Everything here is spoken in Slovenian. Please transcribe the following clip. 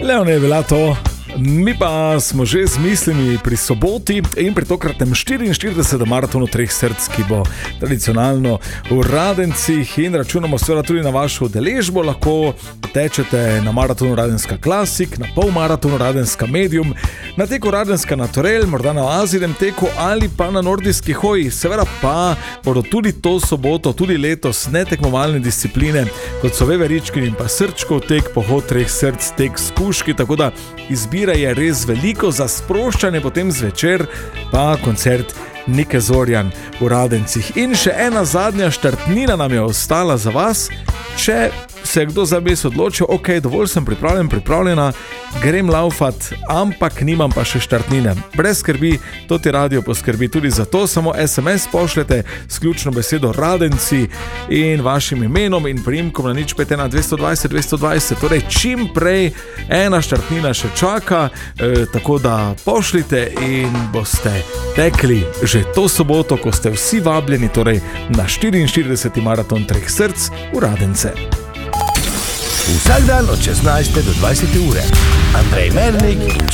Leone je bila to. Mi pa smo že z mislimi pri soboti in pri tokratnem 44. maratonu treh src, ki bo tradicionalno v Radencih, in računamo seveda tudi na vašo udeležbo. Lahko tečete na maratonu Radenska Klasik, na polmaratonu Radenska Medium, na teku Radenska Naturel, morda na oazinem teku ali pa na nordijski hoji. Seveda pa bodo tudi to soboto, tudi letos netekmovalne discipline, kot so veverički in pa srčkov tek, pohod treh src, tek s kužki, tako da izbira je res veliko. Za sproščanje potem zvečer pa koncert Nike Zorjan v Radencih. In še ena zadnja štartnina nam je ostala za vas. Če se je kdo za mes odločil, ok, dovolj sem pripravljena, grem laufat, ampak nimam pa še štartnine. Brez skrbi, to ti radio poskrbi tudi za to, samo SMS pošljete s ključno besedo Radenci in vašim imenom in priimkom na 051 220 220, torej čim prej, ena štartnina še čaka, tako da pošljite in boste tekli že to soboto, ko ste vsi vabljeni, torej na 44. maraton treh src v Radence. Vsak dan od 16. do 20. ure. Andrej Mernik in